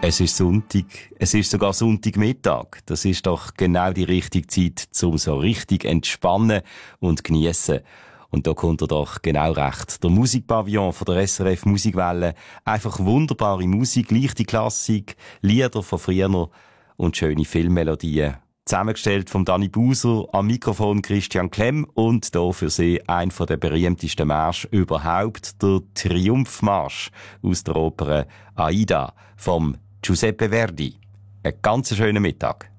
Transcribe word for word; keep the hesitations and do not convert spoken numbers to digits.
Es ist Sonntag, es ist sogar Sonntagmittag. Das ist doch genau die richtige Zeit, um so richtig entspannen und geniessen. Und da kommt er doch genau recht. Der Musikpavillon von der S R F Musikwelle. Einfach wunderbare Musik, leichte Klassik, Lieder von früher und schöne Filmmelodien. Zusammengestellt von Dani Buser, am Mikrofon Christian Klemm und hier für Sie ein von der berühmtesten Märsche überhaupt, der Triumphmarsch aus der Oper Aida vom Giuseppe Verdi. Einen ganz schönen Mittag.